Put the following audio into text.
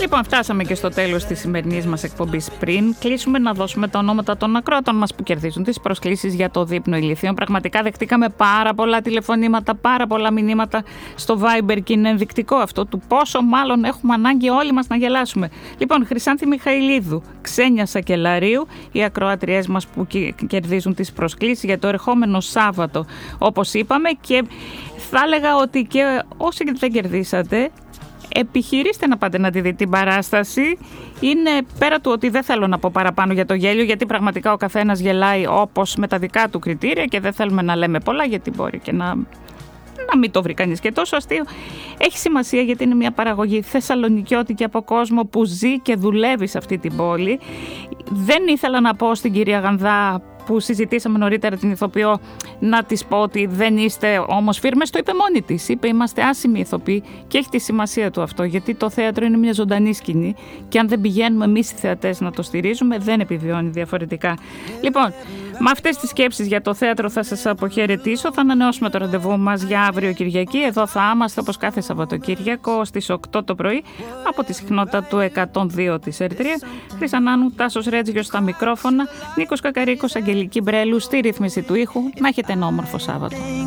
Λοιπόν, φτάσαμε και στο τέλος της σημερινής μας εκπομπής. Πριν κλείσουμε, να δώσουμε τα ονόματα των ακροατών μας που κερδίζουν τις προσκλήσεις για το δείπνο ηλιθείων. Πραγματικά δεχτήκαμε πάρα πολλά τηλεφωνήματα, πάρα πολλά μηνύματα στο Viber και είναι ενδεικτικό αυτό του πόσο μάλλον έχουμε ανάγκη όλοι μας να γελάσουμε. Λοιπόν, Χρυσάνθη Μιχαηλίδου, Ξένια Σακελαρίου, οι ακροατριές μας που κερδίζουν τις προσκλήσεις για το ερχόμενο Σάββατο, όπως είπαμε, και θα έλεγα ότι και όσοι δεν κερδίσατε, επιχειρήστε να πάτε να τη δείτε την παράσταση. Είναι πέρα του ότι δεν θέλω να πω παραπάνω για το γέλιο, γιατί πραγματικά ο καθένας γελάει όπως με τα δικά του κριτήρια και δεν θέλουμε να λέμε πολλά, γιατί μπορεί και να μην το βρει κανείς και τόσο αστείο. Έχει σημασία γιατί είναι μια παραγωγή θεσσαλονικιώτικη από κόσμο που ζει και δουλεύει σε αυτή την πόλη. Δεν ήθελα να πω στην κυρία Γανδά, που συζητήσαμε νωρίτερα, την ηθοποιό, να της πω ότι δεν είστε όμως φίρμες. Το είπε μόνη της. Είπε είμαστε άσημοι ηθοποιοί και έχει τη σημασία του αυτό, γιατί το θέατρο είναι μια ζωντανή σκηνή και αν δεν πηγαίνουμε εμείς οι θεατές να το στηρίζουμε, δεν επιβιώνει διαφορετικά. Λοιπόν, με αυτές τις σκέψεις για το θέατρο θα σας αποχαιρετήσω. Θα ανανεώσουμε το ραντεβού μας για αύριο Κυριακή. Εδώ θα είμαστε όπως κάθε Σαββατοκύριακο στις 8 το πρωί από τη συχνότητα του 102 της Ερυθρία. Χρύσα Νάνου, Τάσος Ρέτζιος στα μικρόφωνα, Νίκος Κακαρίκος, Αγγελική Μπρέλου στη ρύθμιση του ήχου. Να έχετε ένα όμορφο Σάββατο.